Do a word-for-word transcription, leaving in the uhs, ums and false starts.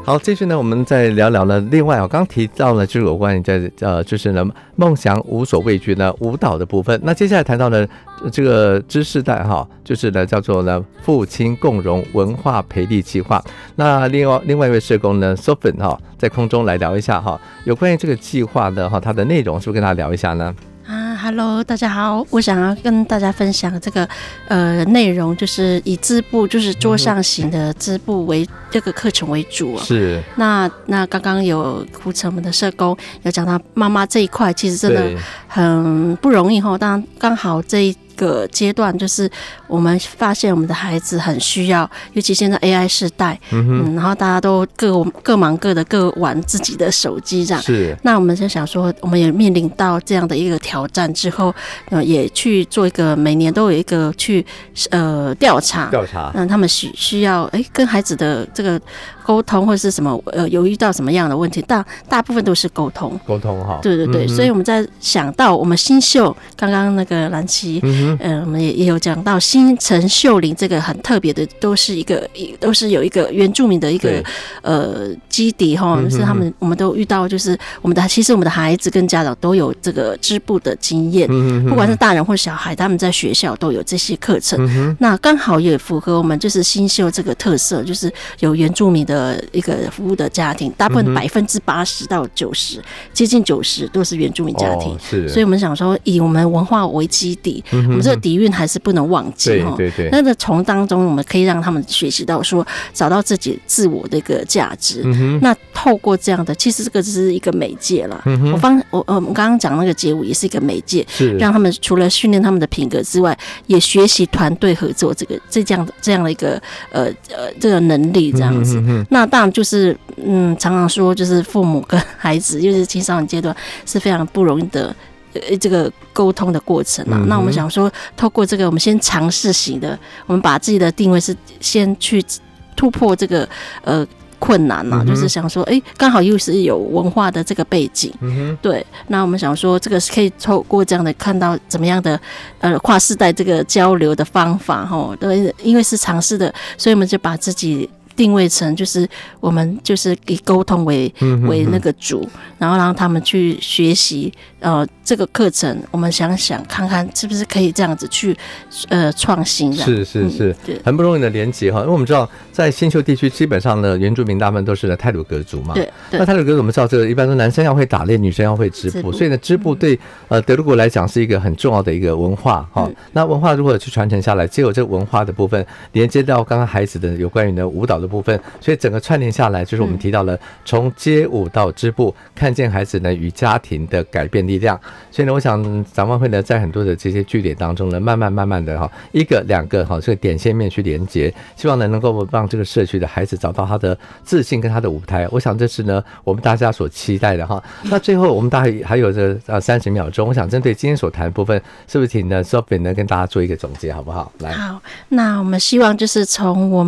好，继续呢，我们再聊聊呢。另外啊，刚提到了就是有关于在呃，就是呢，梦想无所畏惧呢舞蹈的部分。那接下来谈到呢，这个知识代哈，就是呢叫做呢父亲共融文化培力计划。那另外另外一位社工呢 Sophie 哈，在空中来聊一下哈，有关于这个计划的哈，它的内容是不是跟大家聊一下呢？ 啊 ，Hello， 大家好，我想要跟大家分享这个呃内容，就是以织布，就是桌上型的织布为、嗯、这个课程为主、哦。是。那那刚刚有胡成我们的社工有讲到妈妈这一块，其实真的很不容易哈。当然刚好这一个阶段，就是我们发现我们的孩子很需要，尤其现在 A I 世代，嗯, 嗯，然后大家都各各忙各的，各玩自己的手机这样。是。那我们就想说，我们也面临到这样的一个挑战之后，呃，也去做一个每年都有一个去呃调查，调查，嗯，他们需需要哎跟孩子的这个沟通或者是什么呃有遇到什么样的问题，大大部分都是沟通，沟通哈，对对对、嗯，所以我们在想到我们新秀，刚刚那个蓝旗。嗯呃，我们也也有讲到新城秀林这个很特别的，都是一个都是有一个原住民的一个呃基底哈，就是他们我们都遇到，就是我们的其实我们的孩子跟家长都有这个织布的经验，不管是大人或小孩，他们在学校都有这些课程。嗯、那刚好也符合我们就是新秀这个特色，就是有原住民的一个服务的家庭，大部分百分之八十到九十，接近九十都是原住民家庭。哦、是，所以我们想说以我们文化为基底。嗯我们这个底蕴还是不能忘记，对对对。那个从当中，我们可以让他们学习到说，找到自己自我的一个价值。嗯、那透过这样的，其实这个只是一个媒介啦。嗯、我方我呃，我们刚刚讲那个街舞也是一个媒介，是让他们除了训练他们的品格之外，也学习团队合作这个这样这样的一个呃呃这个能力这样子。嗯、那当然就是嗯，常常说就是父母跟孩子，就是青少年阶段是非常不容易的。这个沟通的过程啊、嗯，那我们想说，透过这个，我们先尝试型的，我们把自己的定位是先去突破这个呃困难嘛、啊嗯，就是想说，哎，刚好又是有文化的这个背景，嗯、对，那我们想说，这个是可以透过这样的看到怎么样的呃跨世代这个交流的方法哈，对，因为是尝试的，所以我们就把自己。定位成就是我们就是以沟通为、嗯、为那个主，然后让他们去学习呃这个课程，我们想想看看是不是可以这样子去呃创新的。是是是、嗯，很不容易的连结哈，因为我们知道在新秀地区基本上呢原住民大部分都是太鲁阁族嘛，对，对那太鲁阁族我们知道这个一般说男生要会打猎，女生要会织布，所以呢织布对、嗯、呃德鲁国来讲是一个很重要的一个文化哈、嗯。那文化如何去传承下来，只有这个文化的部分连接到刚刚孩子的有关于的舞蹈的部分，所以整个串联下来，就是我们提到了从街舞到织布，看见孩子呢与家庭的改变力量。所以呢，我想展望会呢，在很多的这些据点当中呢，慢慢慢慢的哈，一个两个哈，这个点线面去连接，希望呢能够让这个社区的孩子找到他的自信跟他的舞台。我想这是呢我们大家所期待的哈。那最后我们大概还有这呃三十秒钟，我想针对今天所谈的部分，是不是请呢 Sophie 呢跟大家做一个总结好不好？来， 好，那我们希望就是从我们